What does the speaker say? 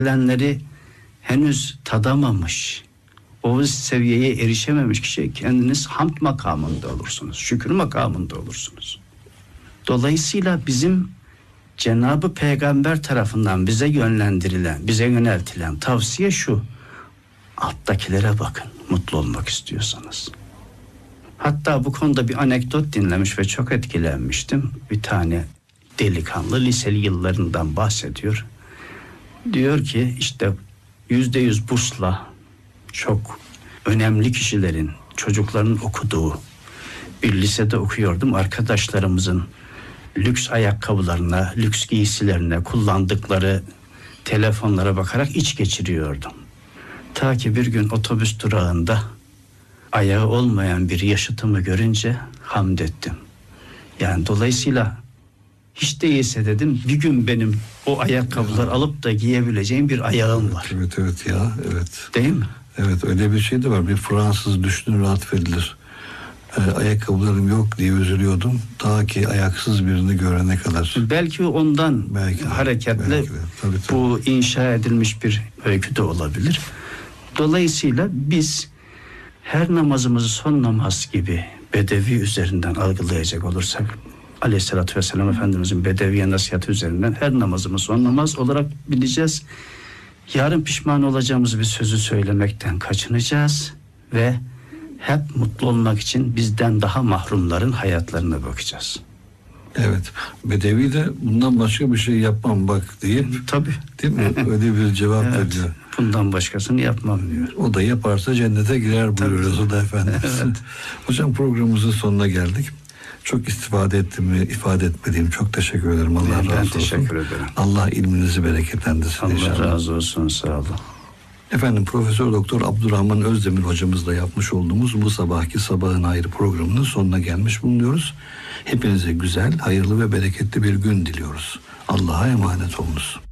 verilenleri henüz tadamamış, o seviyeye erişememiş kişi, kendiniz hamd makamında olursunuz, şükür makamında olursunuz. Dolayısıyla bizim Cenab-ı Peygamber tarafından bize yöneltilen tavsiye şu: alttakilere bakın, mutlu olmak istiyorsanız. Hatta bu konuda bir anekdot dinlemiş ve çok etkilenmiştim. Bir tane delikanlı liseli yıllarından bahsediyor. Diyor ki işte %100 bursla çok önemli kişilerin, çocukların okuduğu bir lisede okuyordum. Arkadaşlarımızın lüks ayakkabılarına, lüks giysilerine, kullandıkları telefonlara bakarak iç geçiriyordum. Ta ki bir gün otobüs durağında ayağı olmayan bir yaşıtımı görünce hamd ettim. Yani dolayısıyla hiç değilse dedim, bir gün benim o ayakkabılar alıp da giyebileceğim bir ayağım var. Evet ya, evet. Değil mi? Evet, öyle bir şey de var. Bir Fransız düşünür atfedilir. Ayakkabılarım yok diye üzülüyordum. Ta ki ayaksız birini görene kadar. Belki ondan hareketle tabii. Bu inşa edilmiş bir öykü de olabilir. Dolayısıyla biz her namazımızı son namaz gibi bedevi üzerinden algılayacak olursak, Aleyhisselatü Vesselam Efendimizin bedeviye nasihatı üzerinden her namazımız son namaz olarak bileceğiz. Yarın pişman olacağımız bir sözü söylemekten kaçınacağız ve hep mutlu olmak için bizden daha mahrumların hayatlarına bakacağız. Evet. Bedevi de bundan başka bir şey yapmam bak deyip, tabii, değil mi? Öyle bir cevap veriyor. Bundan başkasını yapmam diyor. O da yaparsa cennete girer buyuruyor Resulullah Efendimiz. Evet. Hocam, programımızın sonuna geldik. Çok istifade ettiğimi, ifade etmediğim çok teşekkür ederim. Allah razı olsun. Ben teşekkür ederim. Allah ilminizi bereketlendirsin inşallah. Allah razı olsun, sağ olun. Efendim, Profesör Doktor Abdurrahman Özdemir hocamızla yapmış olduğumuz bu sabahki Sabahın Hayrı programının sonuna gelmiş bulunuyoruz. Hepinize güzel, hayırlı ve bereketli bir gün diliyoruz. Allah'a emanet olunuz.